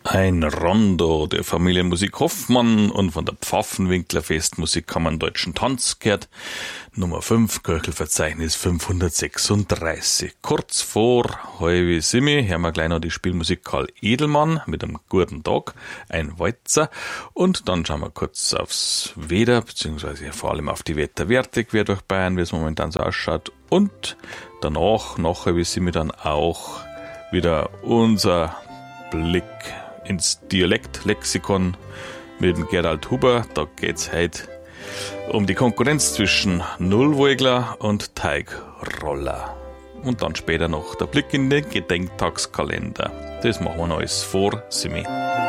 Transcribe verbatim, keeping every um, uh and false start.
Ein Rondo der Familienmusik Hoffmann und von der Pfaffenwinkler Festmusik haben wir einen deutschen Tanz gehört. Nummer fünf, Köchelverzeichnis fünfhundertsechsunddreißig. Kurz vor halbe Simi hören wir gleich noch die Spielmusik Karl Edelmann mit einem guten Tag, ein Walzer. Und dann schauen wir kurz aufs Wetter, beziehungsweise vor allem auf die Wetterwerte quer durch Bayern, wie es momentan so ausschaut. Und danach, nach halbe Simi dann auch wieder unser Blick ins Dialektlexikon mit dem Gerald Huber. Da geht's heute um die Konkurrenz zwischen Nullweugler und Teigroller. Und dann später noch der Blick in den Gedenktagskalender. Das machen wir noch alles vor Simi.